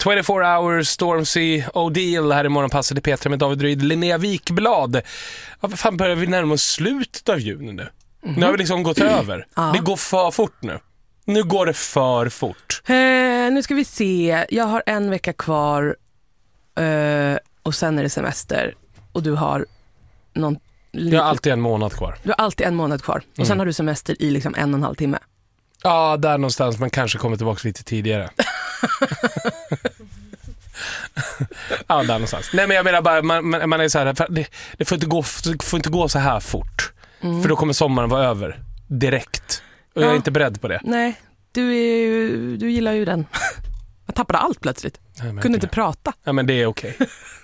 24 Hours, Stormzy, O'Deal här i morgonpasset i P3 med David Ryd, Linnea Wikblad. Vad fan, börjar vi närma oss slutet av juni nu? Nu har vi liksom gått över. Det går för fort nu. Nu går det för fort. Nu ska vi se. Jag har en vecka kvar och sen är det semester. Och du har någon... Jag har alltid en månad kvar. Du har alltid en månad kvar. Och sen har du semester i liksom 1,5 timme. Ja, där någonstans. Man kanske kommer tillbaka lite tidigare. Ja, där någonstans. Nej, men jag menar bara, man är så här, det får inte gå så här fort. För då kommer sommaren vara över direkt. Och jag är inte beredd på det. Nej, du gillar ju den. Jag tappade allt plötsligt. Kunde inte prata. Ja, men det är okej.